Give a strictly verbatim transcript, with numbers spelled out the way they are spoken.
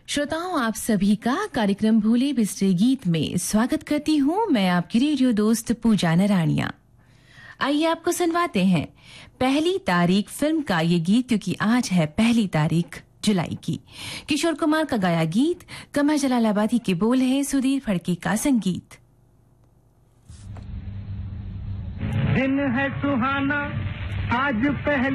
श्रोताओं, आप सभी का कार्यक्रम भूले बिसरे गीत में स्वागत करती हूँ। मैं आपकी रेडियो दोस्त पूजा नारायणिया। आइए आपको सुनवाते हैं पहली तारीख फिल्म का ये गीत, क्योंकि आज है पहली तारीख जुलाई की। किशोर कुमार का गाया गीत, कमर जलालाबादी के बोल है, सुधीर फड़के का संगीत। दिन है सुहाना आज पहली